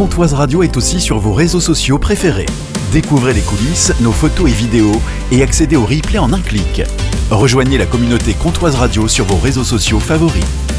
Comtoise Radio est aussi sur vos réseaux sociaux préférés. Découvrez les coulisses, nos photos et vidéos et accédez au replay en un clic. Rejoignez la communauté Comtoise Radio sur vos réseaux sociaux favoris.